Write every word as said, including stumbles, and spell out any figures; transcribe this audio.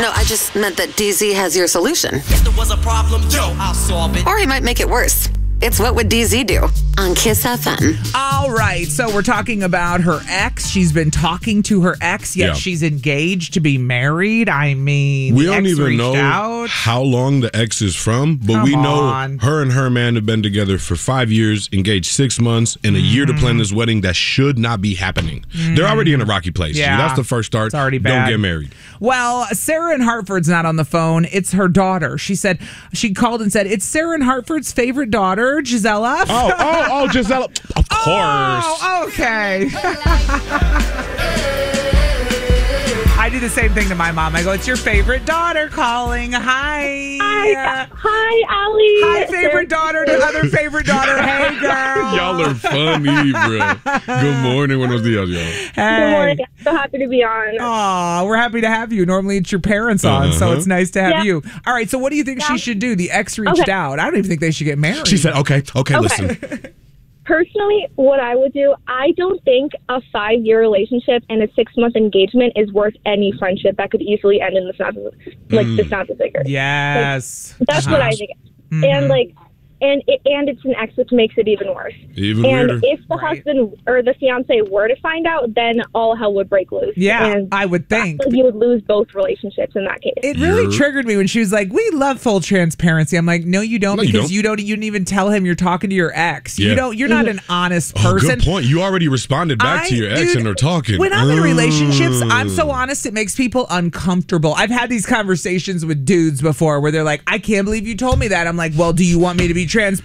No, I just meant that D Z has your solution. If there was a problem, yo, I'll solve it. Or he might make it worse. It's What Would D Z Do on Kiss F M. All right, so we're talking about her ex. She's been talking to her ex, yet Yeah. she's engaged to be married. I mean, We the don't ex even reached know out. how long the ex is from, but Come we know on. her and her man have been together for five years, engaged six months, and a year to plan this wedding that should not be happening. They're already in a rocky place. Yeah. That's the first start. It's already bad. Don't get married. Well, Sarah in Hartford's not on the phone. It's her daughter. She said, she called and said, it's Sarah in Hartford's favorite daughter, Gisella. Oh, oh, oh, Gisella. Of course. Oh, okay. I do the same thing to my mom. I go, it's your favorite daughter calling. Hi. Hi, hi, Allie. Hi, favorite daughter to other favorite daughter. Hey, girl. Y'all are funny, bro. Good morning. Buenos dias, y'all. Hey. Good morning. I'm so happy to be on. Aw, we're happy to have you. Normally it's your parents on, so Uh-huh. it's nice to have Yeah. you. All right, so what do you think Yeah. she should do? The ex reached Okay. out. I don't even think they should get married. She said, okay, okay, listen. Personally, what I would do, I don't think a five-year relationship and a six-month engagement is worth any friendship that could easily end in the snap of, like, the snap of a finger. Yes. That's Uh-huh. what I think. Mhm. And, like, and it, and it's an ex, which makes it even worse. Even and weirder. if the Right. husband or the fiance were to find out, then all hell would break loose. Yeah, and I would think. you would lose both relationships in that case. It really You're- triggered me when she was like, "We love full transparency." I'm like, "No, you don't, No, you because don't. you don't. You didn't even tell him you're talking to your ex. You Yeah. don't. You're not an honest Oh, person." good point. You already responded back to I- your ex dude, and they're talking. When I'm in Mm. relationships, I'm so honest, it makes people uncomfortable. I've had these conversations with dudes before where they're like, I can't believe you told me that. I'm like, well, do you want me to be transparent?